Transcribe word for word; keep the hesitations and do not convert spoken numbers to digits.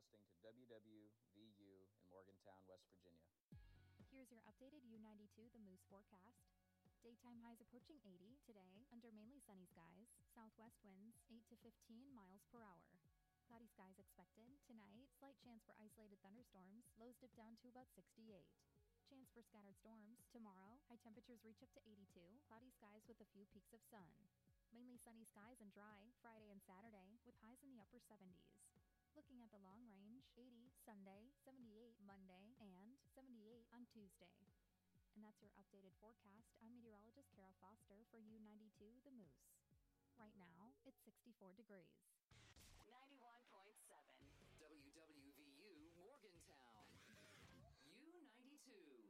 broadcasting to W W V U in Morgantown, West Virginia. Here's your updated U ninety-two The Moose forecast. Daytime highs approaching eighty today under mainly sunny skies. Southwest winds eight to fifteen miles per hour. Cloudy skies expected. Tonight, slight chance for isolated thunderstorms. Lows dip down to about sixty-eight. Chance for scattered storms. Tomorrow, high temperatures reach up to eighty-two. Cloudy skies with a few peaks of sun. Mainly sunny skies and dry Friday and Saturday with highs in the upper seventies. Looking at the long range, eighty Sunday, seventy-eight Monday, and seventy-eight on Tuesday. And that's your updated forecast. I'm meteorologist Kara Foster for U ninety-two The Moose. Right now, it's sixty-four degrees. ninety-one point seven W W V U Morgantown. U ninety-two.